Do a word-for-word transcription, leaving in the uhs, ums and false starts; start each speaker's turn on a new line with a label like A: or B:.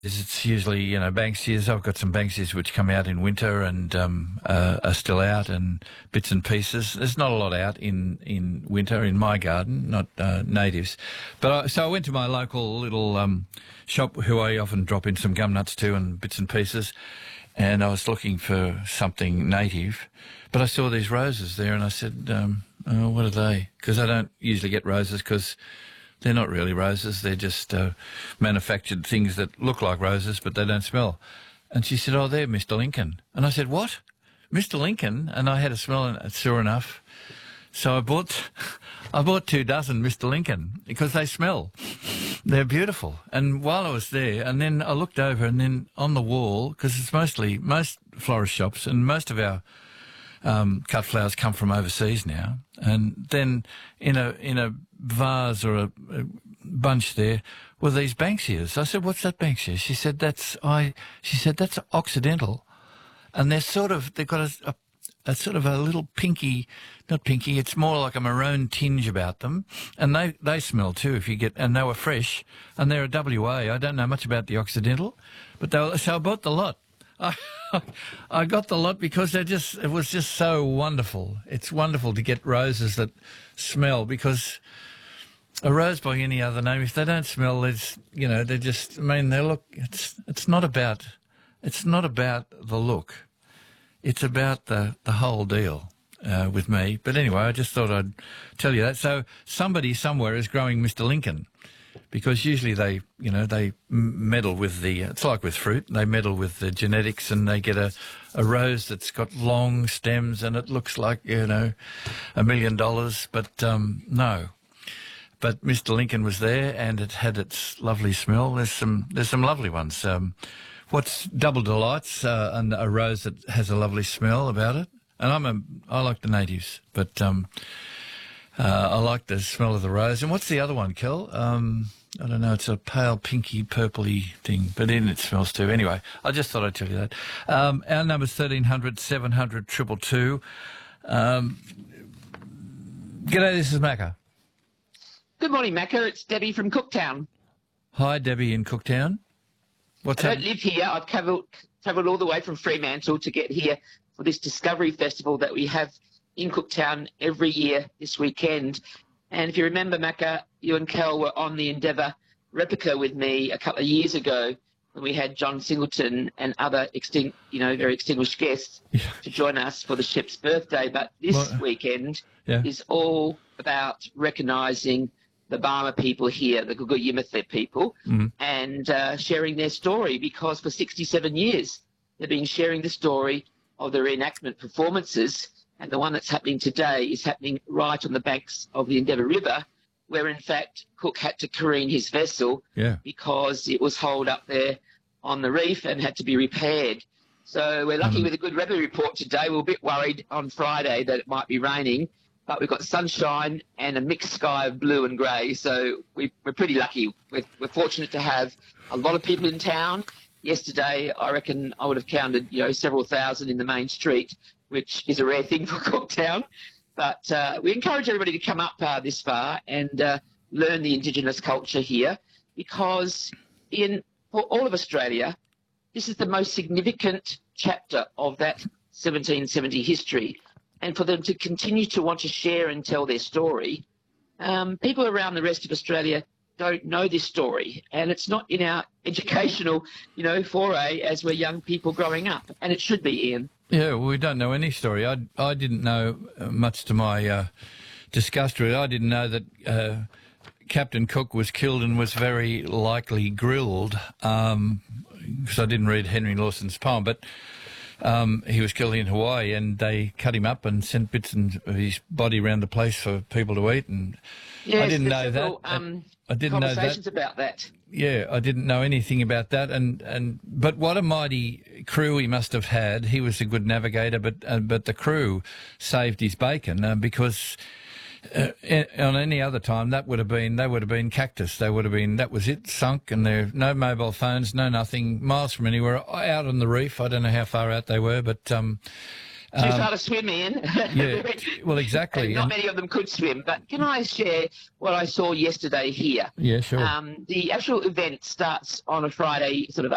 A: It's usually, you know, Banksias. I've got some Banksias which come out in winter and um, uh, are still out, and bits and pieces. There's not a lot out in, in winter in my garden, not uh, natives. But I, so I went to my local little um, shop, who I often drop in some gum nuts to and bits and pieces, and I was looking for something native. But I saw these roses there, and I said, um, oh, what are they? Because I don't usually get roses because they're not really roses. They're just uh, manufactured things that look like roses, but they don't smell. And she said, oh, they're Mister Lincoln. And I said, what? Mister Lincoln? And I had a smell, and sure enough. So I bought, I bought two dozen Mister Lincoln because they smell. They're beautiful. And while I was there, and then I looked over, and then on the wall, because it's mostly, most florist shops and most of our Um, cut flowers come from overseas now, and then in a in a vase or a, a bunch there were these Banksias. I said, "What's that Banksia?" She said, "That's I." She said, "That's Occidental," and they're sort of they've got a, a, a sort of a little pinky, not pinky. It's more like a maroon tinge about them, and they they smell too. If you get and they were fresh, and they're a W A. I don't know much about the Occidental, but they were, so I bought the lot. I, I got the lot because they just it was just so wonderful. It's wonderful to get roses that smell, because a rose by any other name, if they don't smell, it's, you know, they just, I mean, they look, it's it's not about, it's not about the look. It's about the, the whole deal uh, with me. But anyway, I just thought I'd tell you that. So somebody somewhere is growing Mister Lincoln, because usually they, you know, they meddle with the, it's like with fruit, they meddle with the genetics, and they get a, a rose that's got long stems and it looks like, you know, a million dollars. But um, no. But Mister Lincoln was there, and it had its lovely smell. There's some, there's some lovely ones. Um, what's Double Delights, uh, and a rose that has a lovely smell about it. And I'm a, I like the natives, but um, uh, I like the smell of the rose. And what's the other one, Kel? Um, I don't know. It's a pale, pinky, purpley thing, but in it smells too. Anyway, I just thought I'd tell you that. Um, our number's thirteen hundred, seven hundred, two two two. Um, g'day, this is Macca.
B: Good morning, Macca. It's Debbie from Cooktown.
A: Hi, Debbie in Cooktown. What's
B: I
A: up?
B: don't live here. I've travelled travelled all the way from Fremantle to get here for this Discovery Festival that we have in Cooktown every year this weekend. And if you remember, Macca, you and Kel were on the Endeavour replica with me a couple of years ago when we had John Singleton and other extinct, you know, very extinguished guests
A: Yeah.
B: to join us for the ship's birthday. But this
A: Well,
B: weekend
A: yeah.
B: is all about recognising the Barma people here, the Gugu people,
A: Mm-hmm.
B: and uh, sharing their story, because for sixty-seven years they've been sharing the story of the reenactment performances, and the one that's happening today is happening right on the banks of the Endeavour River, where in fact Cook had to careen his vessel
A: Yeah.
B: because it was holed up there on the reef and had to be repaired. So we're lucky
A: Mhm.
B: with a good weather report today. We were a bit worried on Friday that it might be raining, but we've got sunshine and a mixed sky of blue and grey, so we, we're pretty lucky. We're, we're fortunate to have a lot of people in town. Yesterday, I reckon I would have counted, you know, several thousand in the main street, which is a rare thing for Cooktown. But uh, we encourage everybody to come up uh, this far and uh, learn the Indigenous culture here, because in for all of Australia, this is the most significant chapter of that seventeen seventy history. And for them to continue to want to share and tell their story, um, people around the rest of Australia don't know this story, and it's not in our educational, you know, foray as we're young people growing up, and it should be, Ian.
A: Yeah, well, we don't know any story. I, I didn't know, uh, much to my uh, disgust, really. I didn't know that uh, Captain Cook was killed and was very likely grilled, um, because I didn't read Henry Lawson's poem, but um, he was killed in Hawaii, and they cut him up and sent bits of his body around the place for people to eat. And
B: Yes,
A: I didn't know
B: there's
A: that.
B: several, Um,
A: I didn't know that.
B: conversations about that.
A: Yeah, I didn't know anything about that, and, and but what a mighty crew he must have had. He was a good navigator, but uh, but the crew saved his bacon, uh, because uh, on any other time that would have been they would have been cactus. They would have been that was it, sunk, and there no mobile phones, no nothing, miles from anywhere, out on the reef. I don't know how far out they were, but um,
B: Too
A: um,
B: far to swim in.
A: yeah, well, exactly.
B: And not
A: And-
B: many of them could swim. But can I share what I saw yesterday here?
A: yeah, sure.
B: Um, the actual event starts on a Friday, sort of